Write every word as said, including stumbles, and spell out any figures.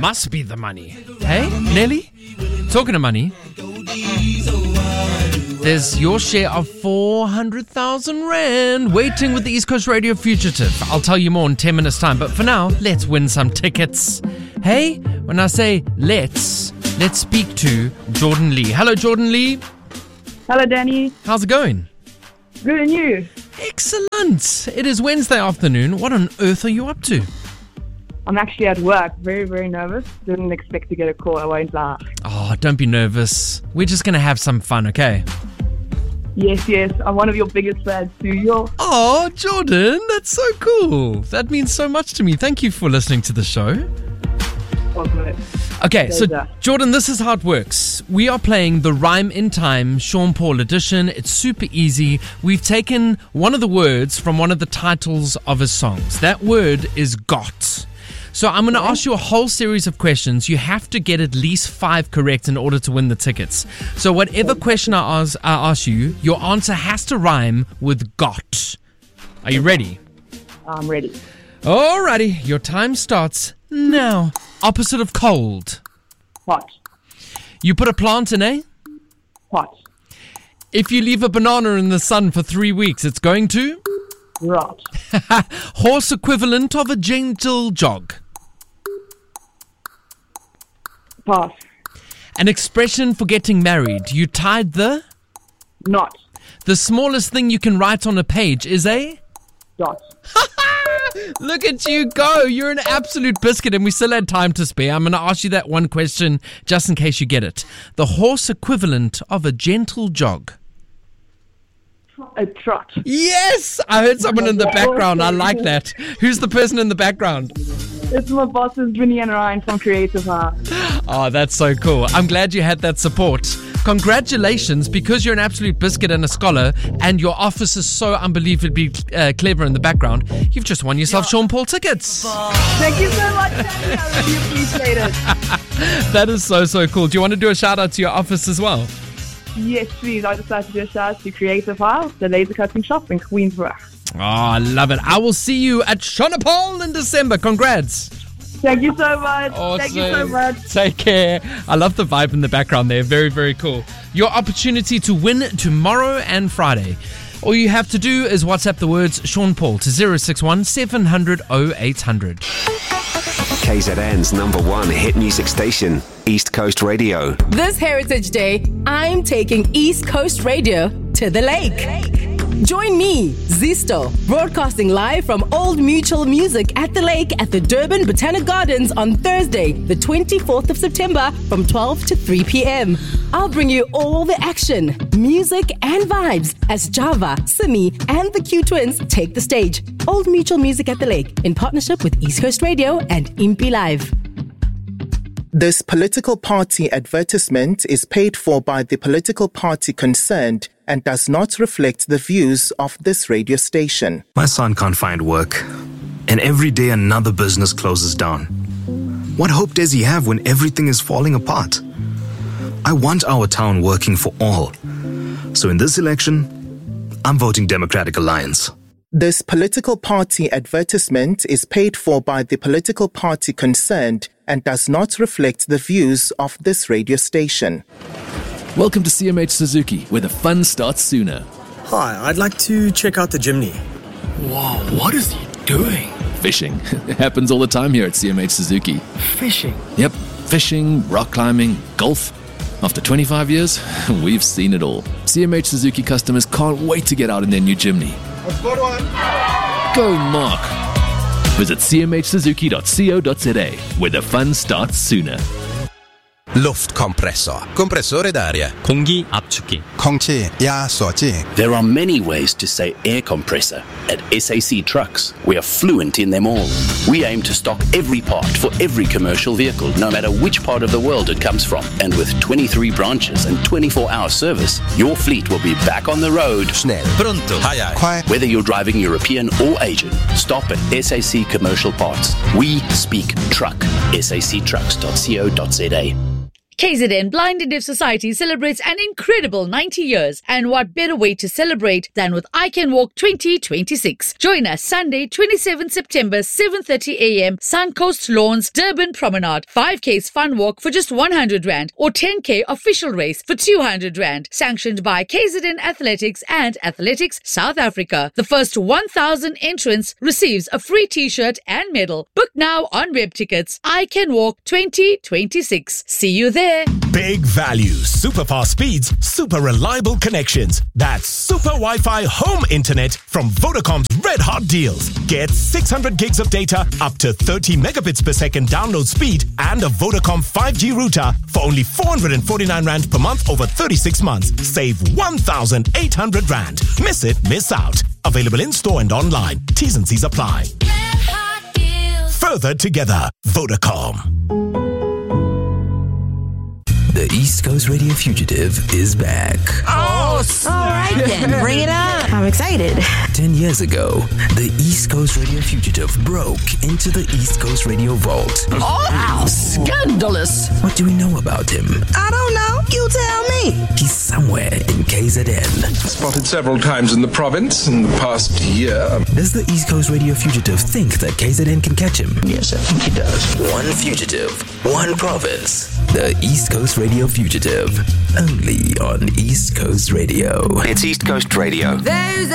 must be the money. Hey, Nelly? Talking of money, there's your share of four hundred thousand rand waiting with the East Coast Radio Fugitive. I'll tell you more in ten minutes' time, but for now, let's win some tickets. Hey, when I say let's, let's speak to Jordan Lee. Hello, Jordan Lee. Hello, Danny. How's it going? Good, and you? Excellent. It is Wednesday afternoon. What on earth are you up to? I'm actually at work. Very, very nervous. Didn't expect to get a call. I won't lie. Oh, don't be nervous. We're just going to have some fun, okay? Yes, yes. I'm one of your biggest fans too. You're... Oh, Jordan, that's so cool. That means so much to me. Thank you for listening to the show. Okay. Okay, so Jordan, this is how it works. We are playing the Rhyme in Time Sean Paul edition. It's super easy. We've taken one of the words from one of the titles of his songs. That word is got. So I'm going to ask you a whole series of questions. You have to get at least five correct in order to win the tickets. So whatever question I ask, I ask you, your answer has to rhyme with got. Are you ready? I'm ready. Alrighty, your time starts now. Opposite of cold. Hot. You put a plant in a? Hot. If you leave a banana in the sun for three weeks, it's going to? Rot. Horse equivalent of a gentle jog. Pass. An expression for getting married. You tied the? Not. The smallest thing you can write on a page is a? Dot. Look at you go. You're an absolute biscuit, and we still had time to spare. I'm going to ask you that one question just in case you get it. The horse equivalent of a gentle jog. A trot. Yes! I heard someone in the background. I like that. Who's the person in the background? It's my bosses, Vinny and Ryan from Creative Heart. Oh, that's so cool. I'm glad you had that support. Congratulations, because you're an absolute biscuit and a scholar, and your office is so unbelievably uh, clever in the background, you've just won yourself yeah. Sean Paul tickets. Thank you so much, Danny. I really appreciate it. That is so, so cool. Do you want to do a shout out to your office as well? Yes, please. I decided to do a shout out to Creative House, the laser cutting shop in Queensborough. Oh, I love it. I will see you at Shonapole in December. Congrats. Thank you so much. Awesome. Thank you so much. Take care. I love the vibe in the background there. Very, very cool. Your opportunity to win tomorrow and Friday. All you have to do is WhatsApp the words Sean Paul to zero six one seven hundred oh eight hundred. K Z N's number one hit music station, East Coast Radio. This Heritage Day, I'm taking East Coast Radio to the lake. Join me, Zisto, broadcasting live from Old Mutual Music at the lake at the Durban Botanic Gardens on Thursday, the twenty-fourth of September from twelve to three p.m. I'll bring you all the action, music and vibes as Java, Simi and the Q Twins take the stage. Old Mutual Music at the Lake in partnership with East Coast Radio and Impi Live. This political party advertisement is paid for by the political party concerned and does not reflect the views of this radio station. My son can't find work, and every day another business closes down. What hope does he have when everything is falling apart? I want our town working for all. So in this election, I'm voting Democratic Alliance. This political party advertisement is paid for by the political party concerned and does not reflect the views of this radio station. Welcome to C M H Suzuki, where the fun starts sooner. Hi, I'd like to check out the Jimny. Whoa, what is he doing? Fishing. It happens all the time here at C M H Suzuki. Fishing? Yep, fishing, rock climbing, golf. After twenty-five years, we've seen it all. C M H Suzuki customers can't wait to get out in their new Jimny. I've got one. Go, Mark. Visit c m h suzuki dot co dot z a, where the fun starts sooner. Luftkompressor. Kompressore d'aria. 공기 압축기. 空气压缩机. There are many ways to say air compressor. At S A C Trucks, we are fluent in them all. We aim to stock every part for every commercial vehicle, no matter which part of the world it comes from. And with twenty-three branches and twenty-four hour service, your fleet will be back on the road. Schnell. Pronto. Hai hai. Whether you're driving European or Asian, stop at S A C Commercial Parts. We speak truck. s a c trucks dot co dot z a. K Z N Blind and Deaf Society celebrates an incredible ninety years, and what better way to celebrate than with I Can Walk twenty twenty-six. Join us Sunday, twenty-seventh September, seven thirty a.m. Suncoast Lawns, Durban Promenade. five K's fun walk for just one hundred rand or ten K official race for two hundred rand. Sanctioned by K Z N Athletics and Athletics South Africa. The first one thousand entrants receives a free t-shirt and medal. Book now on Web Tickets. I Can Walk twenty twenty-six. See you there. Big value, super fast speeds, super reliable connections. That's super Wi-Fi home internet from Vodacom's Red Hot Deals. Get six hundred gigs of data, up to thirty megabits per second download speed, and a Vodacom five G router for only four hundred forty-nine rand per month over thirty-six months. Save one thousand eight hundred rand. Miss it, miss out. Available in store and online. T's and C's apply. Further together, Vodacom. The East Coast Radio Fugitive is back. Oh, all right then, bring it on. I'm excited. Ten years ago, the East Coast Radio Fugitive broke into the East Coast Radio Vault. Oh, how scandalous. What do we know about him? I don't know. You tell me. He's somewhere in K Z N. Spotted several times in the province in the past year. Does the East Coast Radio Fugitive think that K Z N can catch him? Yes, I think he does. One fugitive, one province. The East Coast Radio Fugitive. Only on East Coast Radio. It's East Coast Radio. There's